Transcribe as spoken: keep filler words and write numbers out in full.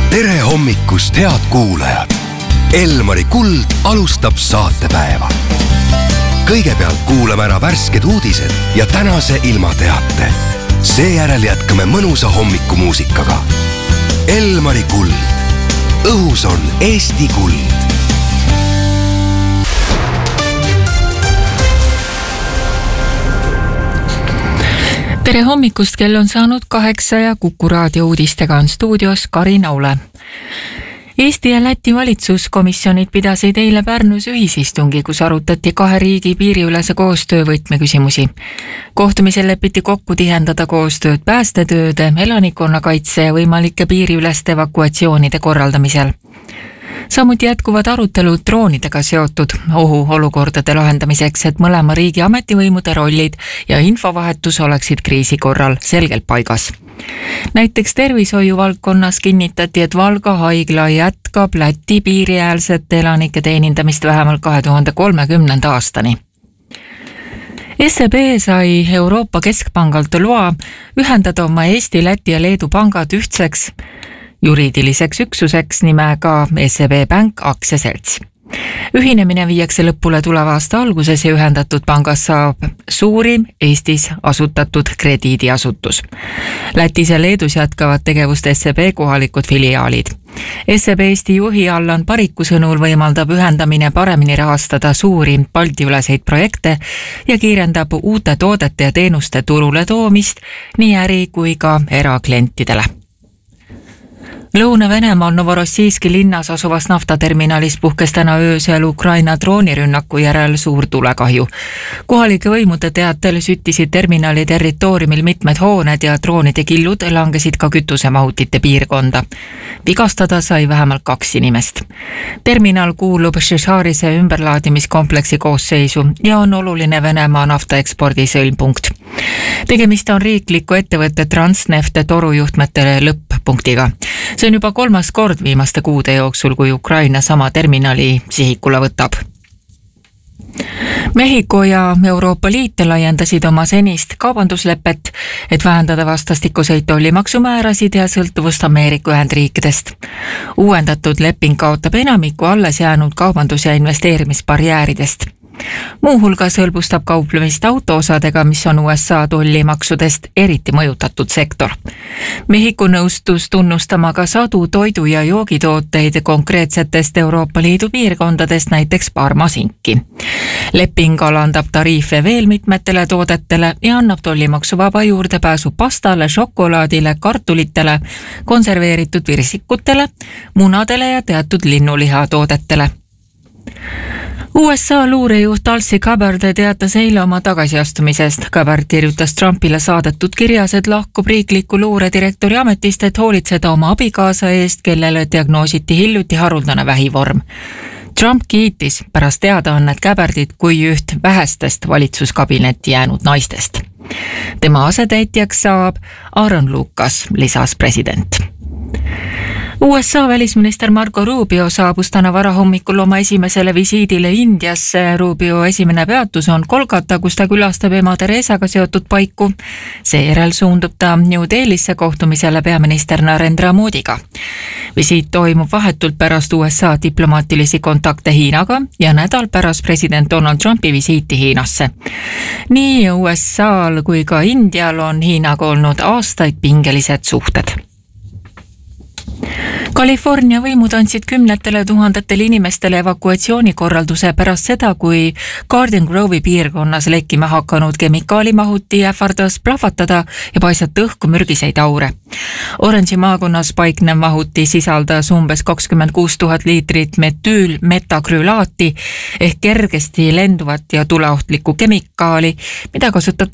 tere hommikust, head kuulajad! Elmari Kuld alustab saatepäeva. Kõigepealt kuulame ära värsked uudised ja tänase ilmateate. Seejärel jätkame mõnusa hommikumuusikaga. Elmari Kuld. Õhus on Eesti kuld. Tere hommikust, kell on saanud kaheksa ja Kuku raadio uudistega on stuudios Karin Aule. Eesti ja Läti valitsuskomisjonid pidasid eile Pärnus ühisistungi, kus arutati kahe riigi piiriülese koostöö võtmeküsimusi. Kohtumisel lepiti kokku tihendada koostööd päästetööde, elanikkonnakaitse ja võimalike piiriüleste evakuatsioonide korraldamisel. Samuti jätkuvad arutelud droonidega seotud ohuolukordade lahendamiseks, et mõlema riigi ametivõimude rollid ja infovahetus oleksid kriisi korral selgelt paigas. Näiteks tervishoiu valdkonnas kinnitati, et Valga haigla jätkab Läti piiriäälsete elanike teenindamist vähemalt kahe tuhande kolmekümnenda aastani. S E B sai Euroopa Keskpangalt loa ühendada oma Eesti, Läti ja Leedu pangad ühtseks juriidiliseks üksuseks nimega S E B Bank aktsiaselts. Ühinemine viiakse lõpule tuleva aasta alguses ja ühendatud pangas saab suurim Eestis asutatud krediidiasutus. Lätis ja Leedus jätkavad tegevust S E B kohalikud filiaalid. S E B Eesti juhi Allan Pariku sõnul võimaldab ühendamine paremini rahastada suuri Balti-üleseid projekte ja kiirendab uute toodete ja teenuste turule toomist nii äri kui ka eraklientidele. Lõuna-Venemaal Novorossijski linnas asuvas naftaterminalis puhkes täna öösel Ukraina droonirünnaku järel suur tulekahju. Kohalike võimude teatel süttisid terminali territooriumil mitmed hooned ja droonide killud langesid ka kütusemahutite piirkonda. Vigastada sai vähemalt kaks inimest. Terminal kuulub Šešarise ümberlaadimiskompleksi koosseisu ja on oluline Venemaa naftaekspordi sõlmpunkt. Tegemist on riikliku ettevõtte Transnefte torujuhtmete lõpp-punktiga. See on juba kolmas kord viimaste kuude jooksul, kui Ukraina sama terminali sihikule võtab. Mehhiko ja Euroopa Liit laiendasid oma senist kaubanduslepet, et vähendada vastastikuseid tollimaksumäärasid ja sõltuvust Ameerika Ühendriikidest. Uuendatud leping kaotab enamiku alles jäänud kaubandus- ja investeerimisbarjääridest. Muuhulgas hõlbustab kauplemist autoosadega, mis on U S A tollimaksudest eriti mõjutatud sektor. Mehhiko nõustus tunnustama ka sadu toidu- ja joogitooteid konkreetsetest Euroopa Liidu piirkondadest, näiteks Parmasinki. Leping alandab tariife veel mitmetele toodetele ja annab tollimaksuvaba juurdepääsu pastale, šokolaadile, kartulitele, konserveeritud virsikutele, munadele ja teatud linnuliha toodetele. U S A luurejuht Tulsi Gabbard teatas eile oma tagasiastumisest. Gabbard kirjutas Trumpile saadetud kirjas, et lahkub riikliku luuredirektori ametist, et hoolitseda oma abikaasa eest, kellele diagnoositi hiljuti haruldane vähivorm. Trump kiitis pärast teadaannet Gabbardit kui üht vähestest valitsuskabinetti jäänud naistest. Tema asetäitjaks saab Aaron Lucas, lisas president. U S A välisminister Marco Rubio saabus täna varahommikul oma esimesele visiidile Indiasse. Rubio esimene peatus on Kolkata, kus ta külastab ema Teresaga seotud paiku. Seejärel suundub ta New Delhisse kohtumisele peaminister Narendra Modiga. Visiit toimub vahetult pärast U S A diplomaatilisi kontakte Hiinaga ja nädal pärast president Donald Trumpi visiiti Hiinasse. Nii U S A-l kui ka Indial on Hiinaga olnud aastaid pingelised suhted. California võimud andsid kümnetele tuhandetele inimestele evakuatsioonikorralduse pärast seda, kui Garden Grove'i piirkonnas lekkima hakanud kemikaalimahuti ähvardas plahvatada ja paisata õhku mürgiseid aure. Orange'i maakonnas paiknev mahuti sisaldas umbes kakskümmend kuus tuhat liitrit metüülmetakrülaati ehk kergesti lenduvat ja tuleohtlikku kemikaali, mida kasutatakse